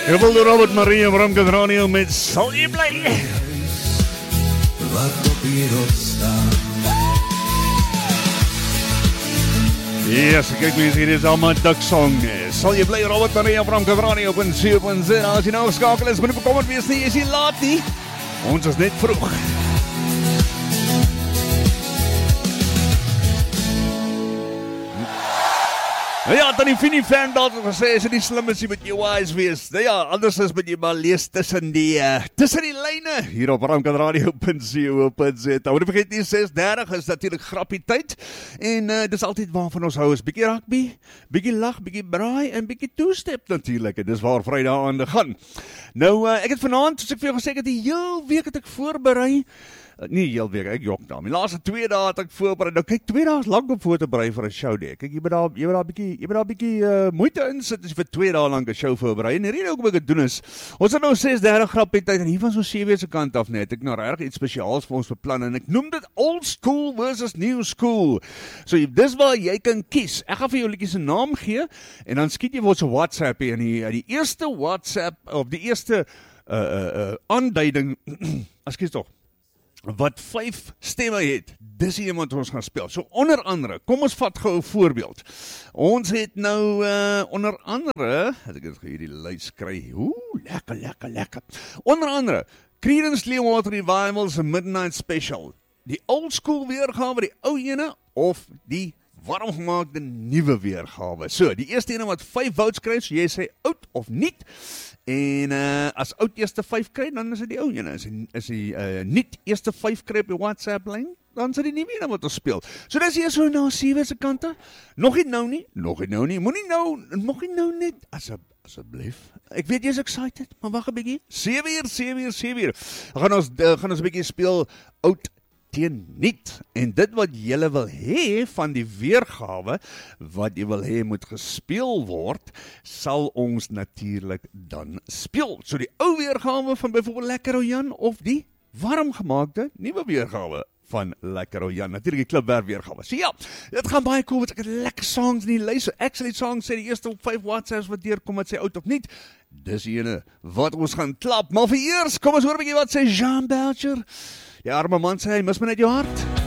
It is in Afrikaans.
Ek wil Robert Marie en Bram Cadrano met Sal jy bly? Wat op hierop staan. Yes, kyk mense, hier is allemaal Duck Song. Sal jy bly, Robert Marie en Bram Cadrano op 7.0. As jy nou geskakel is, moet nie bekommerd wees nie, is jy laat nie. Ons is net vroeg. Ja, dan die Fini fan dat gesê, is dit nie slim as jy met jou wise wees. Ja, anders is met jy maar lees tussen die lyne, hier op ramkadradio.co.za. Moet nie vergeet nie, 6:30 is natuurlijk grappie tyd, en dis altyd waarvan ons hou is, bietjie rugby, bietjie lag, bietjie braai, en bietjie two-step natuurlijk, en dis waar Vrydag aan te gaan. Nou, ek het vanaand, soos ek vir jou gesê, die heel week het ek voorberei, nie heel week, ek jok nou. Die laaste 2 dae het ek voorberei. Nou kyk, 2 dae is lang om voor te berei vir 'n show day. Kyk, jy moet daar bietjie moeite insit as jy vir 2 dae lank 'n show voorberei. En die rede hoekom ek dit doen is, ons het nou 6:30 grappie tyd en hier van so 7 se kant af net. Ek nou regtig iets spesiaals vir ons beplan en ek noem dit old school versus new school. So dis waar jy kan kies. Ek gaan vir jou liedjie se naam gee en dan skiet jy ons 'n WhatsApp en die eerste WhatsApp of die eerste aanduiding, ekskuus tog, wat 5 stemme het, dis die iemand ons gaan speel. So onder andere, kom ons vat gou 'n voorbeeld. Ons het nou onder andere, het ek het hierdie lys kry. Lekker. Onder andere, Creedence Clearwater Revival's Midnight Special. Die old school weergawe, die ou ene of die warmgemaakte nuwe weergawe. So, die eerste ene wat 5 votes kry, so jy sê oud of niet. En as oud eerste 5 kry, dan is dit die ou ene. As die niet eerste 5 kry op die WhatsApp lyn, dan is dit die nuwe ene wat ons speel. So dis hier so na 7 se kante. Nog nie nou nie. Moenie nou net, asseblief. Ek weet jy is excited, maar wag 'n bietjie. 7 uur. Gaan ons 'n bietjie speel oud teen niet, en dit wat julle wil hê van die weergawe, wat jy wil hê moet gespeel word, sal ons natuurlik dan speel. So die ou weergawe van byvoorbeeld Lekker O Jan, of die warmgemaakte nuwe weergawe van Lekker O Jan, natuurlik die klipwerk weergawe. So ja, dit gaan baie cool, want ek het lekker songs in die lys, so actually songs sê die eerste 5 WhatsApps wat deurkom, wat sê oud of niet, dis die ene wat ons gaan klap, maar vir eers, kom ons hoor 'n bietjie wat sê Jean Belcher. Die arme man sê, hy mis my net jou hart.